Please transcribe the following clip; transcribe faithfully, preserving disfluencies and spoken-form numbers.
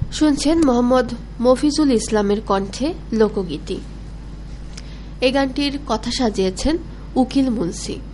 শুনছেন মোহাম্মদ মফিজুল ইসলামের কণ্ঠে লোকগীতি। এই গানটির কথা সাজিয়েছেন উকিল মুন্সি।